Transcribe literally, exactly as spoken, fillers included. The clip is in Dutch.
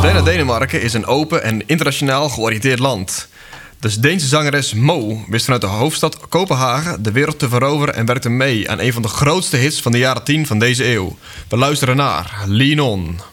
Moderne Denemarken is een open en internationaal georiënteerd land. De Deense zangeres Mo wist vanuit de hoofdstad Kopenhagen de wereld te veroveren en werkte mee aan een van de grootste hits van de jaren tien van deze eeuw. We luisteren naar Lean On.